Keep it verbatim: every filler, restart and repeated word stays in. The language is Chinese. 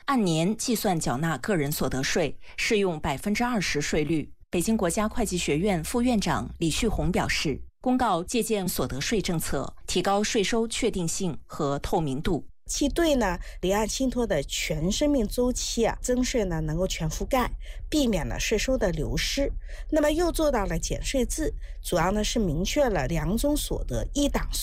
按年计算缴纳个人所得税，适用百分之二十税率。北京国家会计学院副院长李旭红表示，公告借鉴所得税政策，提高税收确定性和透明度。 其对呢离岸信托的全生命周期啊增税呢能够全覆盖，避免了税收的流失。那么又做到了减税制，主要呢是明确了两种所得一档